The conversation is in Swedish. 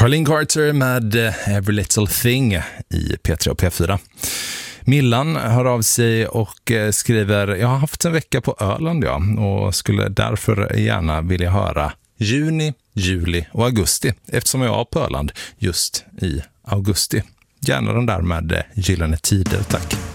Carlene Carter med Every Little Thing i P3 och P4. Millan hör av sig och skriver: jag har haft en vecka på Öland och skulle därför gärna vilja höra juni, juli och augusti, eftersom jag är på Öland just i augusti. Gärna den där med Gyllene Tider, tack.